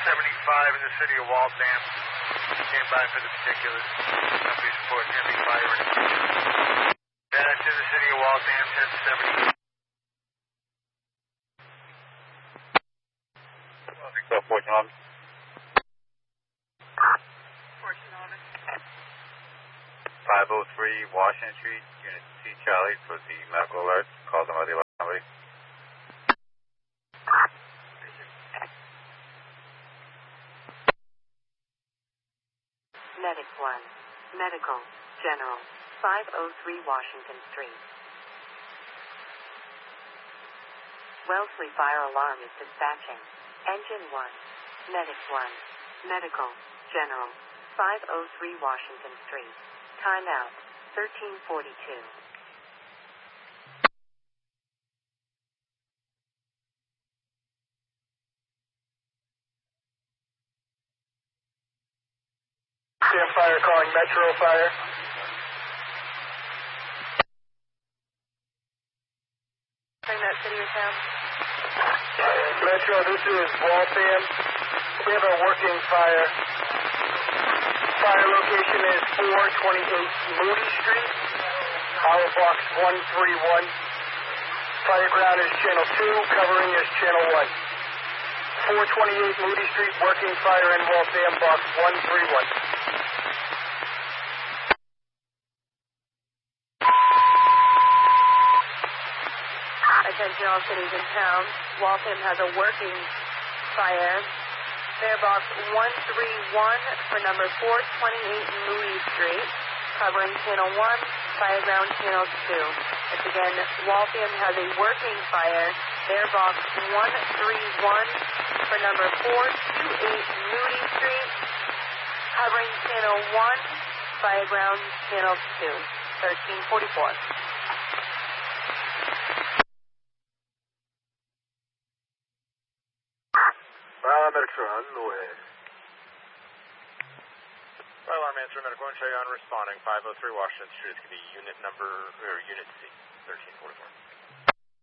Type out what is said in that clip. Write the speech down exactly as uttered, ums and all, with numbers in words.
seventy-five in the city of Waltham. Stand by for the particulars. Company support heavy fire and That's in the city of Waltham, ten seventy. So, Fortune eleven. Fortune eleven. five oh three Washington Street, Unit C Charlie, for the medical alert. Call them by the alert company. Medic one, Medical, General, five oh three Washington Street. Wellesley Fire Alarm is dispatching. Engine one, Medic one, Medical, General, five oh three Washington Street. Timeout, thirteen forty-two. Stand fire calling Metro Fire. Bring that city or town. Metro, this is Waltham. We have a working fire. Fire location is four twenty-eight Moody Street, Hollow Box one three one. Fire ground is channel two, covering is channel one. four twenty-eight Moody Street, working fire in Waltham, box one three one. Attention all cities and towns. Waltham has a working fire. Fire box one three one for number four twenty-eight Moody Street, covering channel one, fire ground channel two. Once again, Waltham has a working fire. Fire box one three one for number four twenty-eight Moody Street, covering channel one, fire ground channel two, thirteen forty-four. Paramedics are on the way. Fire alarm answer, medical and show you on responding. five oh three Washington Street. It's going to be unit number, or unit C, thirteen forty-four.